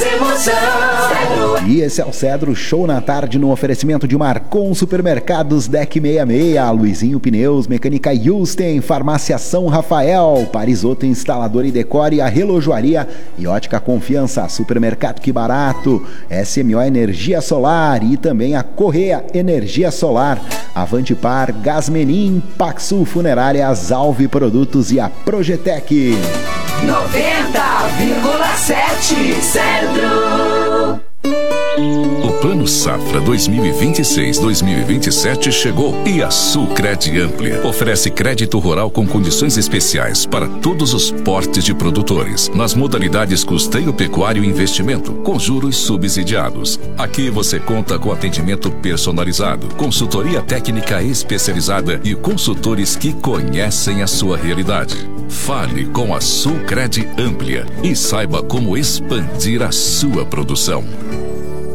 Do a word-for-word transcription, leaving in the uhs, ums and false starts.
E esse é o Cedro Show na tarde, no oferecimento de Marcon Supermercados, Deck sessenta e seis, Luizinho Pneus, Mecânica Yusten, Farmácia São Rafael, Parisoto Instalador e Decore, a Relojoaria e Ótica Confiança, Supermercado Que Barato, S M O Energia Solar e também a Correia Energia Solar, Avante Par, Gasmenin, Paxul Funerárias, Alve Produtos e a Projetec. noventa vírgula sete Cedro. O Plano Safra dois mil e vinte e seis dois mil e vinte e sete chegou e a Sulcred Amplia oferece crédito rural com condições especiais para todos os portes de produtores, nas modalidades custeio pecuário e investimento, com juros subsidiados. Aqui você conta com atendimento personalizado, consultoria técnica especializada e consultores que conhecem a sua realidade. Fale com a Sulcred Amplia e saiba como expandir a sua produção.